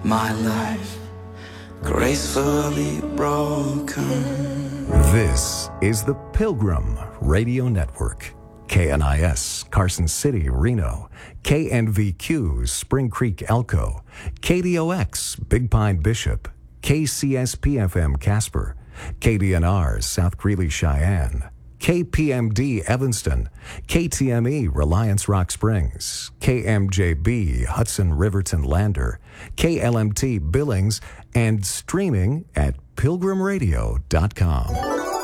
My life gracefully broken. This is the Pilgrim Radio Network. KNIS, Carson City, Reno. KNVQ, Spring Creek, Elko. KDOX, Big Pine, Bishop. KCSP-FM, Casper. KDNR, South Greeley, Cheyenne. KPMD, Evanston. KTME, Reliance Rock Springs. KMJB, Hudson Riverton Lander. KLMT, Billings, and streaming at pilgrimradio.com.